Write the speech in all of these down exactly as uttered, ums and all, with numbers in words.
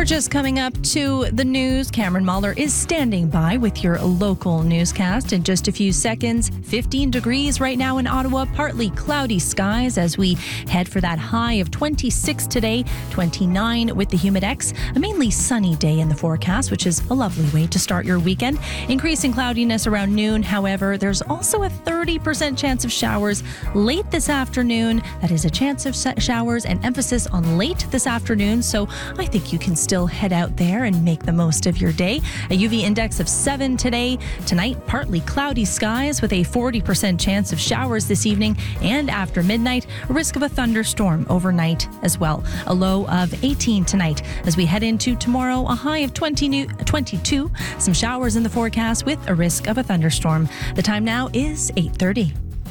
We're just coming up to the news. Cameron Mahler is standing by with your local newscast in just a few seconds. fifteen degrees right now in Ottawa, partly cloudy skies as we head for that high of twenty-six today, twenty-nine with the Humidex. A mainly sunny day in the forecast, which is a lovely way to start your weekend. Increasing cloudiness around noon. However, there's also a thirty percent chance of showers late this afternoon. That is a chance of showers and emphasis on late this afternoon. So I think you can still head out there and make the most of your day. A U V index of seven today. Tonight, partly cloudy skies with a forty percent chance of showers this evening, and after midnight, a risk of a thunderstorm overnight as well. A low of eighteen tonight. As we head into tomorrow, a high of twenty, twenty-two. Some showers in the forecast with a risk of a thunderstorm. The time now is eight thirty.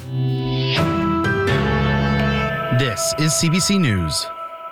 This is C B C News.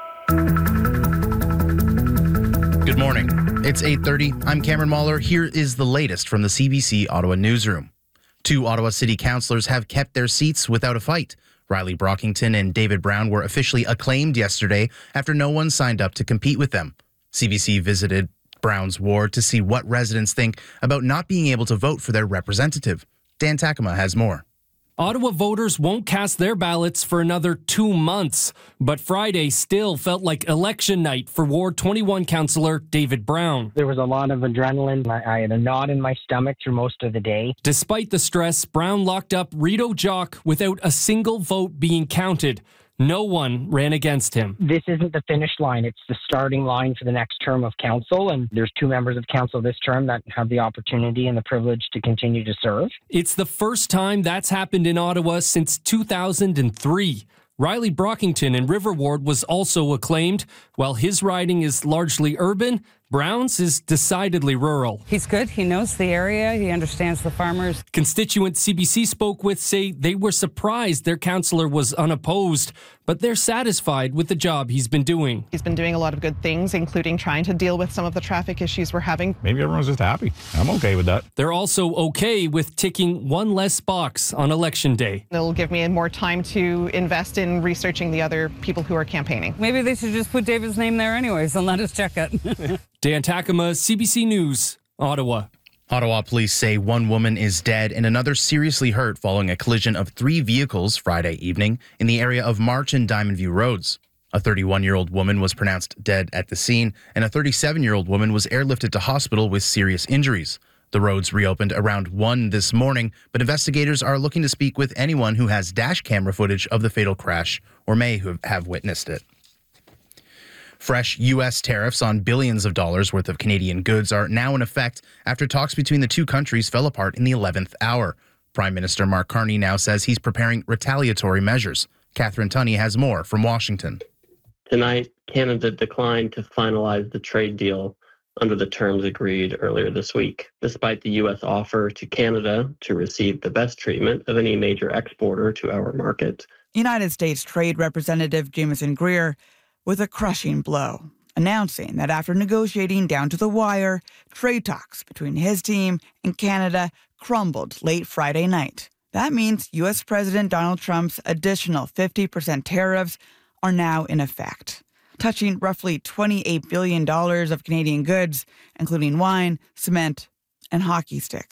Good morning. It's eight thirty. I'm Cameron Mahler. Here is the latest from the C B C Ottawa newsroom. Two Ottawa City councillors have kept their seats without a fight. Riley Brockington and David Brown were officially acclaimed yesterday after no one signed up to compete with them. C B C visited Brown's ward to see what residents think about not being able to vote for their representative. Dan Takema has more. Ottawa voters won't cast their ballots for another two months, but Friday still felt like election night for Ward twenty-one councillor David Brown. There was a lot of adrenaline. I, I had a knot in my stomach through most of the day. Despite the stress, Brown locked up Rito Jock without a single vote being counted. No one ran against him. This isn't the finish line. It's the starting line for the next term of council. And there's two members of council this term that have the opportunity and the privilege to continue to serve. It's the first time that's happened in Ottawa since two thousand three. Riley Brockington in River Ward was also acclaimed. While his riding is largely urban, Brown's is decidedly rural. He's good. He knows the area. He understands the farmers. Constituents C B C spoke with say they were surprised their councillor was unopposed, but they're satisfied with the job he's been doing. He's been doing a lot of good things, including trying to deal with some of the traffic issues we're having. Maybe everyone's just happy. I'm okay with that. They're also okay with ticking one less box on election day. It'll give me more time to invest in researching the other people who are campaigning. Maybe they should just put David's name there anyways and let us check it. Dan Takema, C B C News, Ottawa. Ottawa police say one woman is dead and another seriously hurt following a collision of three vehicles Friday evening in the area of March and Diamond View Roads. A thirty-one-year-old woman was pronounced dead at the scene, and a thirty-seven-year-old woman was airlifted to hospital with serious injuries. The roads reopened around one this morning, but investigators are looking to speak with anyone who has dash camera footage of the fatal crash or may have witnessed it. Fresh U S tariffs on billions of dollars worth of Canadian goods are now in effect after talks between the two countries fell apart in the eleventh hour. Prime Minister Mark Carney now says he's preparing retaliatory measures. Catherine Tunney has more from Washington. Tonight, Canada declined to finalize the trade deal under the terms agreed earlier this week, despite the U S offer to Canada to receive the best treatment of any major exporter to our market. United States Trade Representative Jameson Greer with a crushing blow, announcing that after negotiating down to the wire, trade talks between his team and Canada crumbled late Friday night. That means U S President Donald Trump's additional fifty percent tariffs are now in effect, touching roughly twenty-eight billion dollars of Canadian goods, including wine, cement, and hockey sticks.